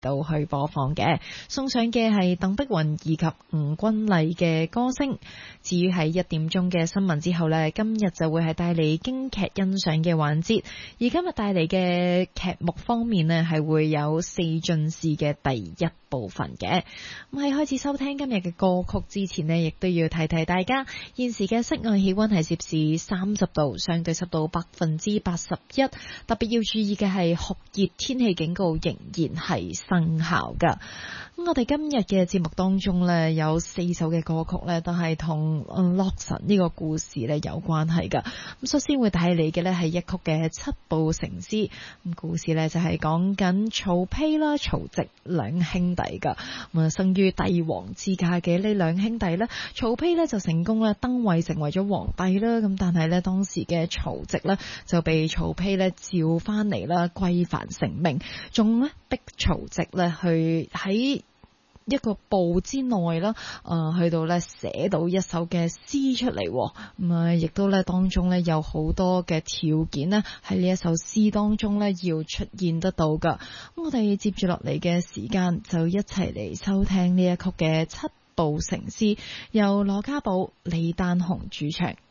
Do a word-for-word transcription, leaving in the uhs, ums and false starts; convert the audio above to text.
到去播放嘅，送上嘅係鄧碧雲以及吳君麗嘅歌聲。至於喺一點鐘嘅新聞之後呢，今日就會係帶嚟京劇欣賞嘅環節，而今日帶嚟嘅劇目方面呢，係會有四進士嘅第一部分嘅。咁喺開始收聽今日嘅歌曲之前呢，亦都要提提大家，現時嘅室外氣溫係攝氏三十度，相對濕度百分之八十一，特別要注意嘅係酷熱天氣警告仍然係生效噶。咁我哋今日嘅節目當中呢，有四首嘅歌曲呢，都係同洛神呢個故事呢有關係噶。咁首先會帶嚟嘅呢係一曲嘅七步成詩，咁故事呢，就係講緊曹丕啦、曹植兩兄弟噶。咁啊，生於帝王之家嘅呢兩兄弟呢，曹丕呢就成功咧登位成為咗皇帝啦。咁但係呢，當時嘅曹植呢，就被曹丕呢召翻嚟啦，歸還成命，仲呢逼曹植呢去喺一個部之內啦，誒、呃，去到咧寫到一首嘅詩出嚟，咁啊，亦都咧當中咧有好多嘅條件咧喺呢一首詩當中咧要出現得到噶。咁我哋接住落嚟嘅時間就一齊嚟收聽呢一曲嘅七步成詩，由羅家寶、李丹雄主唱。